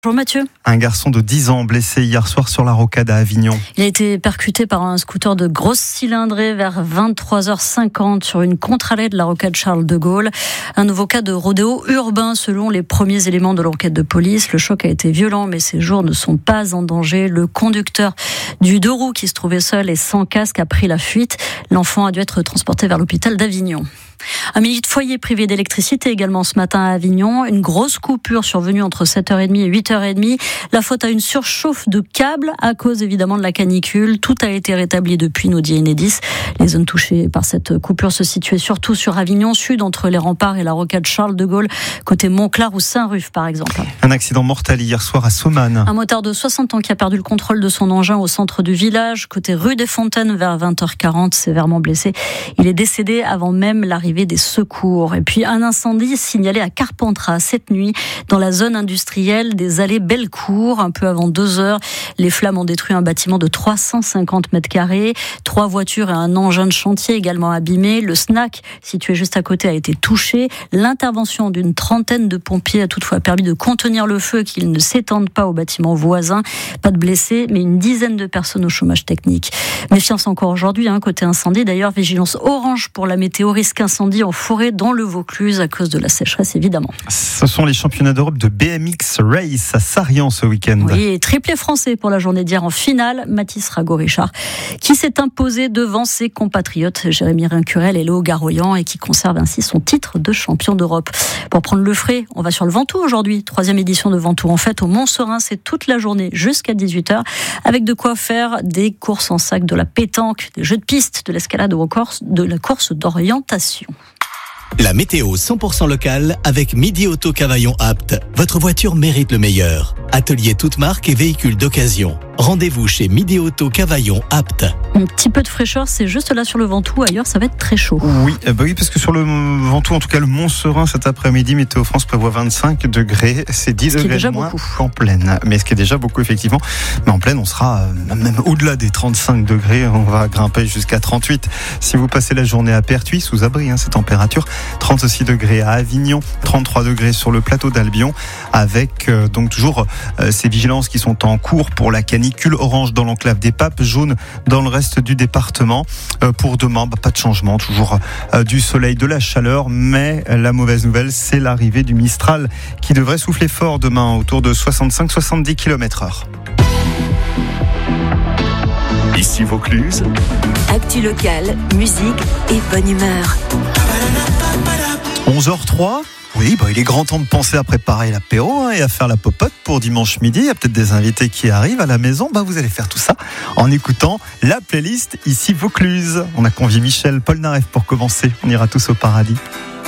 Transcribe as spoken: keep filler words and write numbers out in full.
Bonjour Mathieu. Un garçon de dix ans blessé hier soir sur la rocade à Avignon. Il a été percuté par un scooter de grosse cylindrée vers vingt-trois heures cinquante sur une contre-allée de la rocade Charles de Gaulle. Un nouveau cas de rodéo urbain selon les premiers éléments de l'enquête de police. Le choc a été violent mais ses jours ne sont pas en danger. Le conducteur du deux roues qui se trouvait seul et sans casque a pris la fuite. L'enfant a dû être transporté vers l'hôpital d'Avignon. Un millier de foyers privés d'électricité également ce matin à Avignon. Une grosse coupure survenue entre sept heures trente et huit heures trente. La faute à une surchauffe de câbles à cause évidemment de la canicule. Tout a été rétabli depuis, nous dit Enedis. Les zones touchées par cette coupure se situaient surtout sur Avignon Sud, entre les remparts et la rocade Charles de Gaulle, côté Montclar ou Saint-Ruf par exemple. Un accident mortel hier soir à Saumanne. Un motard de soixante ans qui a perdu le contrôle de son engin au centre du village, côté rue des Fontaines vers vingt heures quarante, sévèrement blessé. Il est décédé avant même l'arrivée des secours. Et puis un incendie signalé à Carpentras cette nuit dans la zone industrielle des allées Bellecour. Un peu avant deux heures, les flammes ont détruit un bâtiment de trois cent cinquante mètres carrés. Trois voitures et un engin de chantier également abîmés. Le snack situé juste à côté a été touché. L'intervention d'une trentaine de pompiers a toutefois permis de contenir le feu, qu'il ne s'étende pas au bâtiment voisin. Pas de blessés, mais une dizaine de personnes au chômage technique. Méfiance encore aujourd'hui, hein, côté incendie. D'ailleurs, vigilance orange pour la météo, risque incendie en forêt dans le Vaucluse à cause de la sécheresse évidemment. Ce sont les championnats d'Europe de B M X Race à Sarian ce week-end. Oui, et triplé français pour la journée d'hier en finale, Mathis Rago-Richard, qui s'est imposé devant ses compatriotes Jérémy Rincurel et Léo Garoyan et qui conserve ainsi son titre de champion d'Europe. Pour prendre le frais, on va sur le Ventoux aujourd'hui. Troisième édition de Ventoux en fête au Mont-Serein, c'est toute la journée jusqu'à dix-huit heures, avec de quoi faire des courses en sac, de la pétanque, des jeux de piste, de l'escalade ou encore de la course d'orientation. La météo cent pour cent locale avec Midi Auto Cavaillon Apt. Votre voiture mérite le meilleur. Atelier toute marque et véhicules d'occasion. Rendez-vous chez Midi Auto Cavaillon Apt. Un petit peu de fraîcheur, c'est juste là sur le Ventoux. Ailleurs, ça va être très chaud. Oui, bah oui, parce que sur le Ventoux, en tout cas le Mont-Serein, cet après-midi, Météo France prévoit vingt-cinq degrés. C'est dix degrés de moins qu'en plaine. Mais ce qui est déjà beaucoup, effectivement. Mais en plaine, on sera même au-delà des trente-cinq degrés. On va grimper jusqu'à trente-huit. Si vous passez la journée à Pertuis, sous abri, hein, ces températures. trente-six degrés à Avignon, trente-trois degrés sur le plateau d'Albion, avec euh, donc toujours euh, ces vigilances qui sont en cours pour la canicule. Orange dans l'enclave des Papes, jaune dans le reste du département. Euh, pour demain, bah, pas de changement, toujours euh, du soleil, de la chaleur, mais la mauvaise nouvelle, c'est l'arrivée du Mistral qui devrait souffler fort demain, autour de soixante-cinq à soixante-dix kilomètres heure. Ici Vaucluse. Actu locale, musique et bonne humeur. onze heures trois. Oui, bah, il est grand temps de penser à préparer l'apéro hein, et à faire la popote pour dimanche midi. Il y a peut-être des invités qui arrivent à la maison. Bah, vous allez faire tout ça en écoutant la playlist Ici Vaucluse. On a convié Michel Polnareff pour commencer. On ira tous au paradis.